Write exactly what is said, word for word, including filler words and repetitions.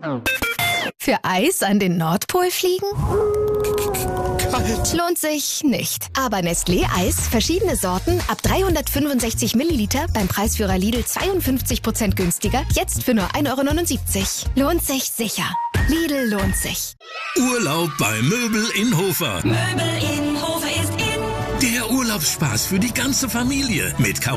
Für Eis an den Nordpol fliegen? Kalt. Lohnt sich nicht. Aber Nestlé Eis, verschiedene Sorten, ab dreihundertfünfundsechzig Milliliter, beim Preisführer Lidl zweiundfünfzig Prozent günstiger, jetzt für nur ein Euro neunundsiebzig. Lohnt sich sicher. Lidl lohnt sich. Urlaub bei Möbel in Hofer. Möbel in Hofer ist in. Der Urlaubsspaß für die ganze Familie mit